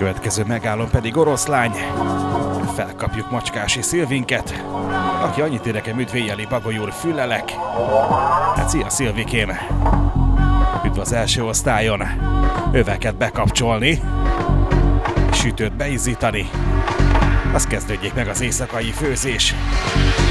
Következő megállom pedig Oroszlány. Felkapjuk Macskási Szilvinket, aki annyit ér nekem, üdvéjeli Bagoly úr, fülelek. Hát szia Szilvikém! Üdv az első osztályon! Öveket bekapcsolni, sütőt beizzítani, az kezdődjék meg az éjszakai főzés.